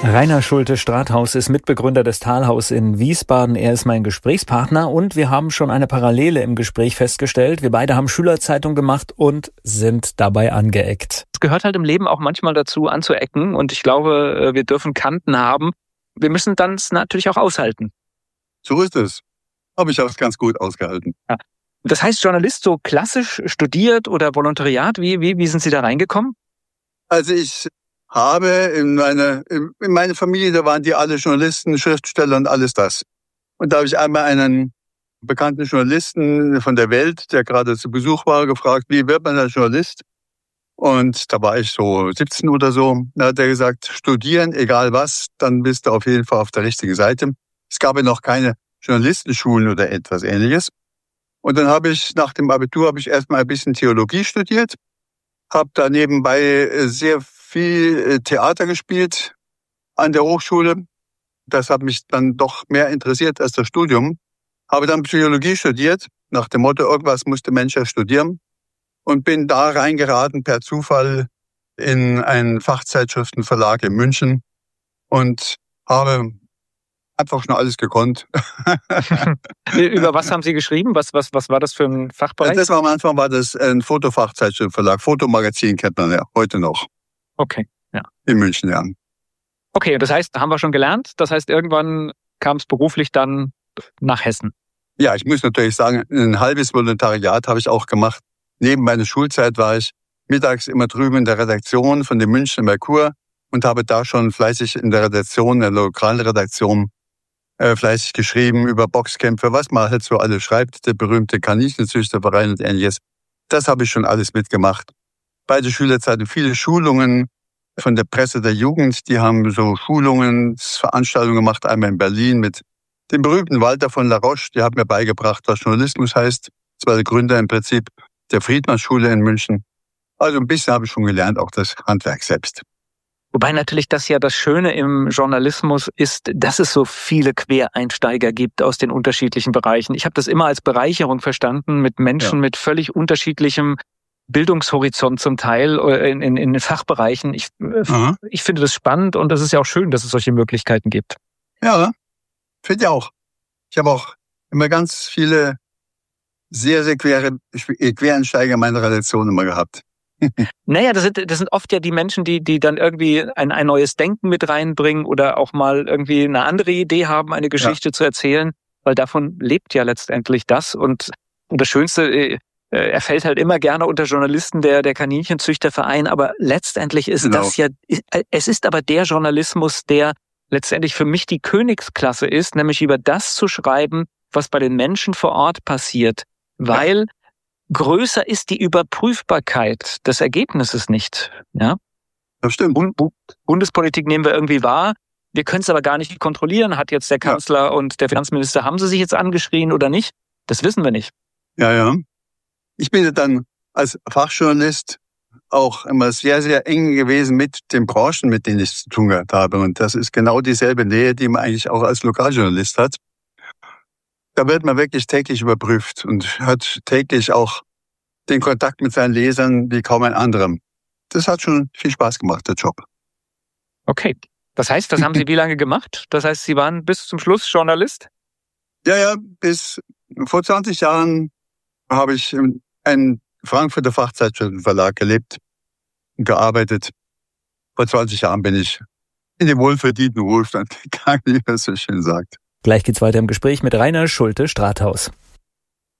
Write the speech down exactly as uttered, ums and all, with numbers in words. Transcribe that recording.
Rainer Schulte-Strathaus ist Mitbegründer des Talhaus in Wiesbaden. Er ist mein Gesprächspartner und wir haben schon eine Parallele im Gespräch festgestellt. Wir beide haben Schülerzeitung gemacht und sind dabei angeeckt. Es gehört halt im Leben auch manchmal dazu, anzuecken, und ich glaube, wir dürfen Kanten haben. Wir müssen dann es natürlich auch aushalten. So ist es. Habe ich auch ganz gut ausgehalten. Ja. Das heißt, Journalist so klassisch studiert oder Volontariat, wie, wie, wie sind Sie da reingekommen? Also ich habe in meine, in meine Familie, da waren die alle Journalisten, Schriftsteller und alles das. Und da habe ich einmal einen bekannten Journalisten von der Welt, der gerade zu Besuch war, gefragt, wie wird man als Journalist? Und da war ich so siebzehn oder so. Da hat er gesagt, studieren, egal was, dann bist du auf jeden Fall auf der richtigen Seite. Es gab ja noch keine Journalistenschulen oder etwas Ähnliches. Und dann habe ich nach dem Abitur habe ich erstmal ein bisschen Theologie studiert, habe da nebenbei sehr viel Theater gespielt an der Hochschule. Das hat mich dann doch mehr interessiert als das Studium. Habe dann Psychologie studiert, nach dem Motto, irgendwas musste Mensch ja studieren. Und bin da reingeraten per Zufall in einen Fachzeitschriftenverlag in München und habe einfach schon alles gekonnt. Über was haben Sie geschrieben? Was, was, was war das für ein Fachbereich? Das war am Anfang war das ein Fotofachzeitschriftenverlag. Fotomagazin kennt man ja heute noch. Okay, ja. In München, ja. Okay, das heißt, haben wir schon gelernt. Das heißt, irgendwann kam es beruflich dann nach Hessen. Ja, ich muss natürlich sagen, ein halbes Volontariat habe ich auch gemacht. Neben meiner Schulzeit war ich mittags immer drüben in der Redaktion von dem Münchner Merkur und habe da schon fleißig in der Redaktion, in der Lokalredaktion, äh, fleißig geschrieben über Boxkämpfe, was man halt so alles schreibt, der berühmte Kaninchenzüchterverein und ähnliches. Das habe ich schon alles mitgemacht. Bei der Schülerzeit viele Schulungen von der Presse der Jugend, die haben so Schulungen, Veranstaltungen gemacht, einmal in Berlin mit dem berühmten Walter von La Roche, der hat mir beigebracht, was Journalismus heißt. Das war der Gründer im Prinzip der Friedmann-Schule in München. Also ein bisschen habe ich schon gelernt, auch das Handwerk selbst. Wobei natürlich das ja das Schöne im Journalismus ist, dass es so viele Quereinsteiger gibt aus den unterschiedlichen Bereichen. Ich habe das immer als Bereicherung verstanden, mit Menschen ja. mit völlig unterschiedlichem Bildungshorizont zum Teil in, in, in Fachbereichen. Ich, ich finde das spannend und das ist ja auch schön, dass es solche Möglichkeiten gibt. Ja, finde ich auch. Ich habe auch immer ganz viele sehr, sehr quere, Quereinsteiger in meiner Redaktion immer gehabt. Naja, das sind, das sind oft ja die Menschen, die, die dann irgendwie ein, ein neues Denken mit reinbringen oder auch mal irgendwie eine andere Idee haben, eine Geschichte ja. zu erzählen, weil davon lebt ja letztendlich das. Und, und das Schönste, äh, er fällt halt immer gerne unter Journalisten der, der Kaninchenzüchterverein, aber letztendlich ist genau. das ja, es ist aber der Journalismus, der letztendlich für mich die Königsklasse ist, nämlich über das zu schreiben, was bei den Menschen vor Ort passiert, weil ja. größer ist die Überprüfbarkeit des Ergebnisses nicht. Ja? Das stimmt. Bundespolitik nehmen wir irgendwie wahr. Wir können es aber gar nicht kontrollieren. Hat jetzt der Kanzler ja. und der Finanzminister, haben sie sich jetzt angeschrien oder nicht? Das wissen wir nicht. Ja, ja. Ich bin dann als Fachjournalist auch immer sehr, sehr eng gewesen mit den Branchen, mit denen ich zu tun gehabt habe. Und das ist genau dieselbe Nähe, die man eigentlich auch als Lokaljournalist hat. Da wird man wirklich täglich überprüft und hat täglich auch den Kontakt mit seinen Lesern wie kaum ein anderer. Das hat schon viel Spaß gemacht, der Job. Okay. Das heißt, das haben Sie wie lange gemacht? Das heißt, Sie waren bis zum Schluss Journalist? Ja, ja, bis vor zwanzig Jahren habe ich in einem Frankfurter Fachzeitschriftenverlag gelebt und gearbeitet. Vor zwanzig Jahren bin ich in den wohlverdienten Ruhestand gegangen, wie man so schön sagt. Gleich geht's weiter im Gespräch mit Rainer Schulte-Strathaus.